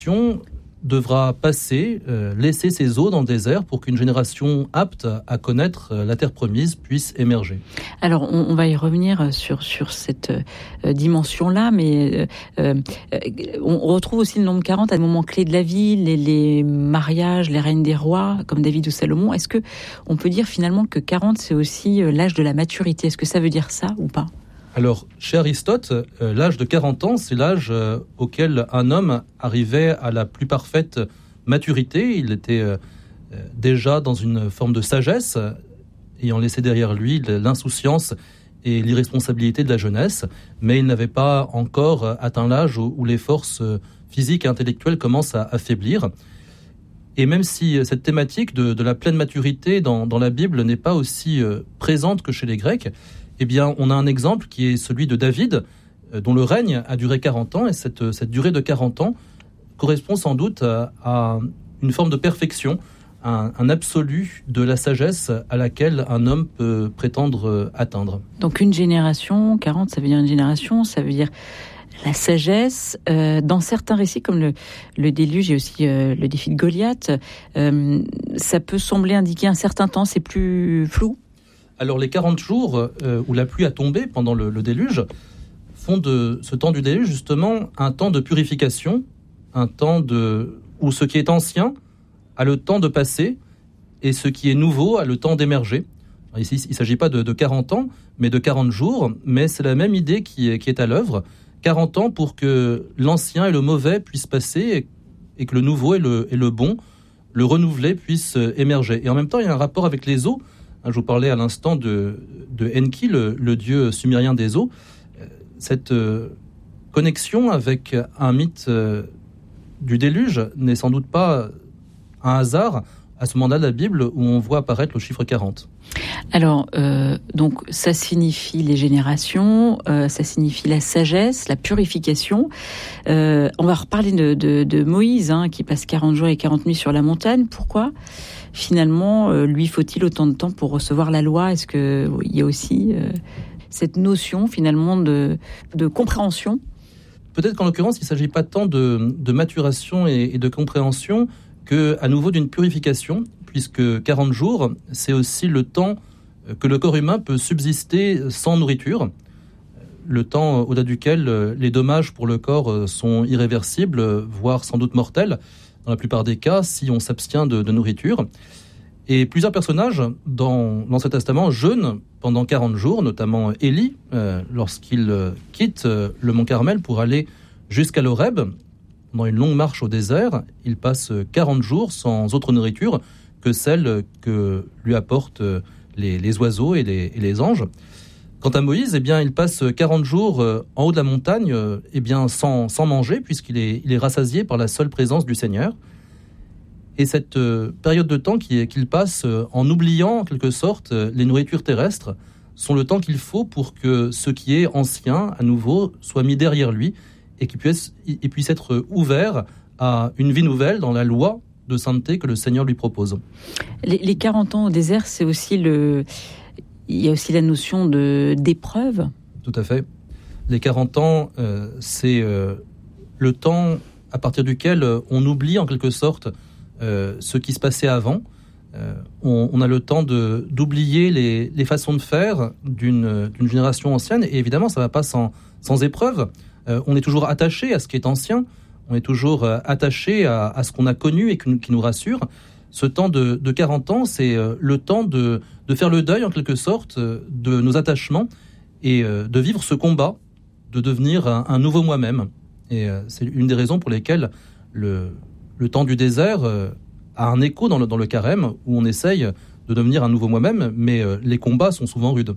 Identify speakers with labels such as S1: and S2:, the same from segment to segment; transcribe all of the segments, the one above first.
S1: devra laisser ses eaux dans le désert pour qu'une génération apte à connaître la terre promise puisse émerger.
S2: Alors, on va y revenir sur cette dimension-là, mais on retrouve aussi le nombre 40 à des moments clés de la vie, les mariages, les règnes des rois, comme David ou Salomon. Est-ce que on peut dire finalement que 40, c'est aussi l'âge de la maturité? Est-ce que ça veut dire ça ou pas?
S1: Alors, chez Aristote, l'âge de 40 ans, c'est l'âge auquel un homme arrivait à la plus parfaite maturité. Il était déjà dans une forme de sagesse, ayant laissé derrière lui l'insouciance et l'irresponsabilité de la jeunesse, mais il n'avait pas encore atteint l'âge où les forces physiques et intellectuelles commencent à affaiblir. Et même si cette thématique de la pleine maturité dans la Bible n'est pas aussi présente que chez les Grecs, eh bien, on a un exemple qui est celui de David, dont le règne a duré 40 ans, et cette durée de 40 ans correspond sans doute à une forme de perfection, un absolu de la sagesse à laquelle un homme peut prétendre atteindre.
S2: Donc une génération, 40, ça veut dire une génération, ça veut dire la sagesse. Dans certains récits, comme le déluge et aussi le défi de Goliath, ça peut sembler indiquer un certain temps, c'est plus flou.
S1: Alors les 40 jours où la pluie a tombé pendant le déluge font de ce temps du déluge justement un temps de purification, un temps où ce qui est ancien a le temps de passer et ce qui est nouveau a le temps d'émerger. Alors ici, il ne s'agit pas de 40 ans, mais de 40 jours, mais c'est la même idée qui est à l'œuvre. 40 ans pour que l'ancien et le mauvais puissent passer et que le nouveau et le bon, le renouvelé, puissent émerger. Et en même temps, il y a un rapport avec les eaux. Je vous parlais à l'instant de Enki, le dieu sumérien des eaux. Cette connexion avec un mythe du déluge n'est sans doute pas un hasard à ce moment-là de la Bible où on voit apparaître le chiffre 40.
S2: Alors, donc, ça signifie les générations, ça signifie la sagesse, la purification. On va reparler de Moïse, qui passe 40 jours et 40 nuits sur la montagne. Pourquoi finalement, lui faut-il autant de temps pour recevoir la loi? Est-ce qu'il y a aussi cette notion finalement de compréhension?
S1: Peut-être qu'en l'occurrence, il ne s'agit pas tant de maturation et de compréhension qu'à nouveau d'une purification, puisque 40 jours, c'est aussi le temps que le corps humain peut subsister sans nourriture, le temps au-delà duquel les dommages pour le corps sont irréversibles, voire sans doute mortels, dans la plupart des cas, si on s'abstient de nourriture. Et plusieurs personnages dans l'Ancien Testament jeûnent pendant 40 jours, notamment Élie, lorsqu'il quitte le mont Carmel pour aller jusqu'à l'Horeb. Dans une longue marche au désert, il passe 40 jours sans autre nourriture que celle que lui apportent les oiseaux et les anges. Quant à Moïse, il passe 40 jours en haut de la montagne sans manger, puisqu'il est rassasié par la seule présence du Seigneur. Et cette période de temps qu'il passe en oubliant en quelque sorte les nourritures terrestres sont le temps qu'il faut pour que ce qui est ancien, à nouveau, soit mis derrière lui et qu'il puisse être ouvert à une vie nouvelle dans la loi de sainteté que le Seigneur lui propose.
S2: Les 40 ans au désert, c'est aussi il y a aussi la notion d'épreuve.
S1: Tout à fait. Les 40 ans, c'est le temps à partir duquel on oublie en quelque sorte ce qui se passait avant. On a le temps d'oublier les façons de faire d'une génération ancienne. Et évidemment, ça ne va pas sans épreuve. On est toujours attaché à ce qui est ancien. On est toujours attaché à ce qu'on a connu et qui nous rassure. Ce temps de 40 ans, c'est le temps de faire le deuil, en quelque sorte, de nos attachements et de vivre ce combat, de devenir un nouveau moi-même. Et c'est une des raisons pour lesquelles le temps du désert a un écho dans le carême, où on essaye de devenir un nouveau moi-même, mais les combats sont souvent rudes.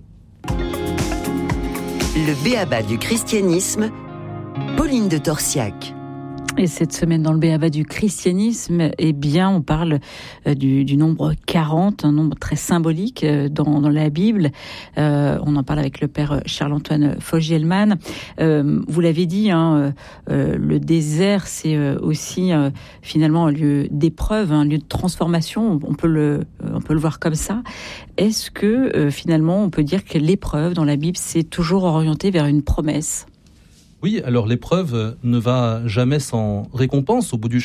S3: Le b.a.-ba du christianisme, Pauline de Torsiac.
S2: Et cette semaine, dans le b.a.-ba du christianisme, on parle du nombre 40, un nombre très symbolique dans la Bible. On en parle avec le père Charles-Antoine Fogielman. Vous l'avez dit, le désert, c'est aussi finalement un lieu d'épreuve, un lieu de transformation. On peut le voir comme ça. Est-ce que finalement, on peut dire que l'épreuve dans la Bible, c'est toujours orienté vers une promesse ?
S1: Oui, alors l'épreuve ne va jamais sans récompense au bout du